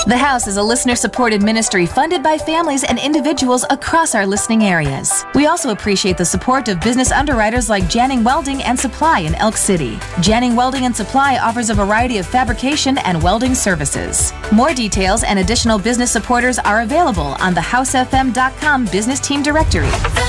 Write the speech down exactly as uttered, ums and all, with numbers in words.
The House is a listener-supported ministry funded by families and individuals across our listening areas. We also appreciate the support of business underwriters like Janning Welding and Supply in Elk City. Janning Welding and Supply offers a variety of fabrication and welding services. More details and additional business supporters are available on the house f m dot com business team directory.